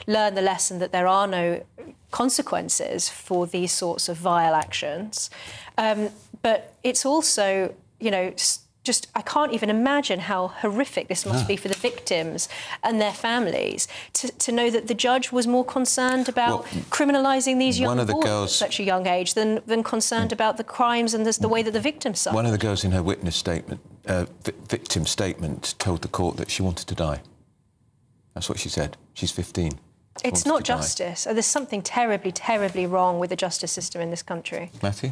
learn the lesson that there are no consequences for these sorts of vile actions. But it's also, you know, just, I can't even imagine how horrific this must be for the victims and their families to know that the judge was more concerned about criminalising these young boys at such a young age than concerned about the crimes and the way that the victims suffered. One of the girls in her witness statement, victim statement, told the court that she wanted to die. That's what she said. She's 15. It's not justice. There's something terribly, terribly wrong with the justice system in this country. Matthew?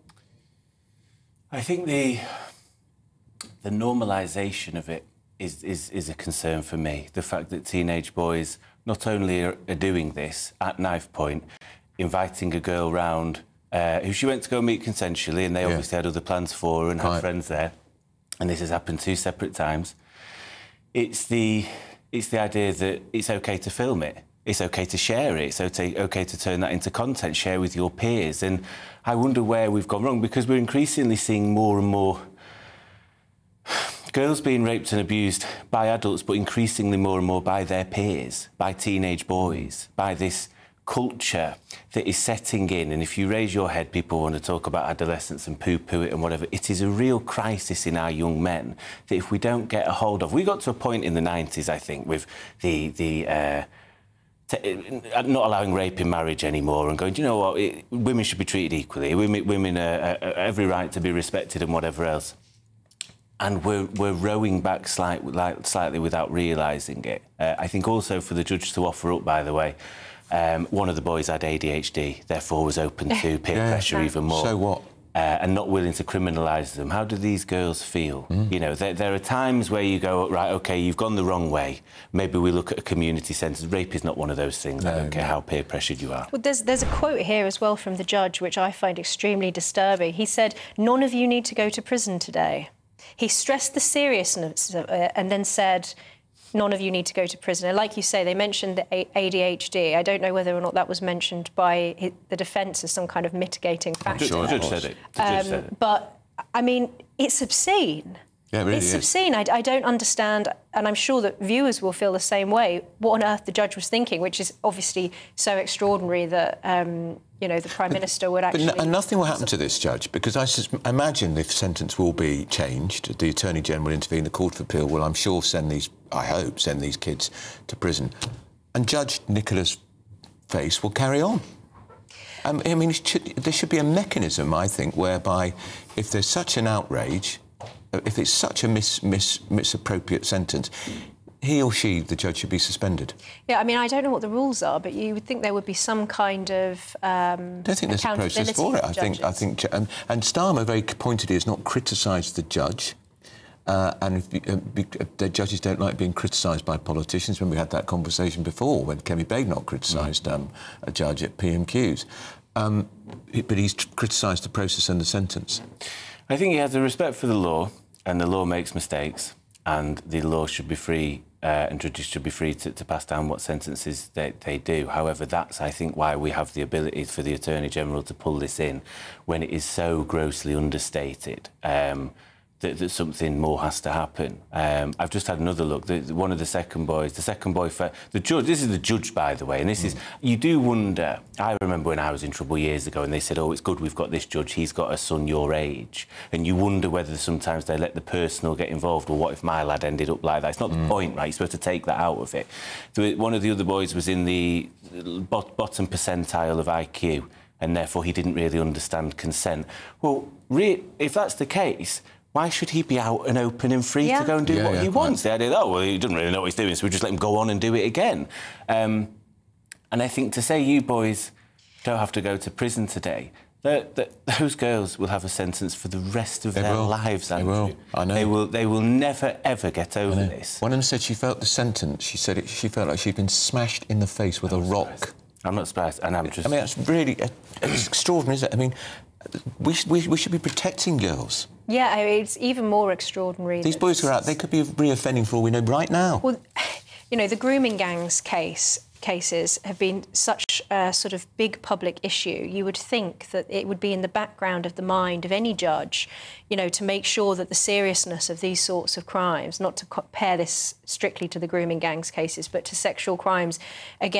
I think the normalisation of it is a concern for me. The fact that teenage boys not only are doing this at knife point, inviting a girl round who she went to go meet consensually, and they obviously had other plans for her and had friends there, and this has happened 2 separate times. It's the idea that it's OK to film it. It's OK to share it. It's OK to turn that into content, share with your peers. And I wonder where we've gone wrong, because we're increasingly seeing more and more girls being raped and abused by adults, but increasingly more and more by their peers, by teenage boys, by this culture that is setting in. And if you raise your head, people want to talk about adolescence and poo-poo it and whatever. It is a real crisis in our young men that if we don't get a hold of... We got to a point in the 90s, I think, with not allowing rape in marriage anymore and going, do you know what, women should be treated equally. Women are every right to be respected and whatever else. And we're rowing back slightly without realising it. I think also for the judge to offer up, by the way, one of the boys had ADHD, therefore was open to peer pressure even more. So what? And not willing to criminalise them. How do these girls feel? You know, there are times where you go, right, OK, you've gone the wrong way. Maybe we look at a community centre. Rape is not one of those things. I don't care how peer-pressured you are. Well, there's a quote here as well from the judge, which I find extremely disturbing. He said, "None of you need to go to prison today." He stressed the seriousness of it and then said, none of you need to go to prison. And like you say, they mentioned the ADHD. I don't know whether or not that was mentioned by the defence as some kind of mitigating factor. The judge said it. The judge said it. But, I mean, it's obscene. Yeah, it really it's is. obscene. I don't understand, and I'm sure that viewers will feel the same way, what on earth the judge was thinking, which is obviously so extraordinary that, you know, the Prime Minister would actually... But nothing will happen to this judge, because I imagine the sentence will be changed. The Attorney-General will intervene, the Court of Appeal will, I'm sure, send these kids to prison. And Judge Nicola's Face will carry on. I mean, there should be a mechanism, I think, whereby if there's such an outrage... If it's such a misappropriate sentence, he or she, the judge, should be suspended. Yeah, I mean, I don't know what the rules are, but you would think there would be some kind of I don't think there's a process for it. I think, and Starmer very pointedly has not criticised the judge, and the judges don't like being criticised by politicians. When we had that conversation before, when Kemi Badenoch criticised a judge at PMQs, but he's criticised the process and the sentence. I think he has a respect for the law, and the law makes mistakes, and the law should be free, and judges should be free to pass down what sentences they do. However, that's, I think, why we have the ability for the Attorney-General to pull this in when it is so grossly understated. That something more has to happen. I've just had another look. One of the second boy, the judge, this is the judge, by the way, and this is, you do wonder, I remember when I was in trouble years ago and they said, oh, it's good we've got this judge, he's got a son your age, and you wonder whether sometimes they let the personal get involved, or what if my lad ended up like that? It's not the point, right? You're supposed to take that out of it. One of the other boys was in the bottom percentile of IQ, and therefore he didn't really understand consent. Well, if that's the case, why should he be out and open and free to go and do what he wants? The idea that, oh, well, he doesn't really know what he's doing, so we just let him go on and do it again. And I think to say you boys don't have to go to prison today, those girls will have a sentence for the rest of their lives, Andrew. They will, I know. They will never, ever get over this. One of them said she felt the sentence, she said she felt like she'd been smashed in the face with a rock. I'm not surprised, and I'm just... I mean, that's really... it's extraordinary, isn't it? I mean, we should be protecting girls. Yeah, I mean, it's even more extraordinary. These boys who are out, they could be re-offending for all we know right now. Well, you know, the grooming gangs cases have been such a sort of big public issue. You would think that it would be in the background of the mind of any judge, you know, to make sure that the seriousness of these sorts of crimes, not to compare this strictly to the grooming gangs cases, but to sexual crimes against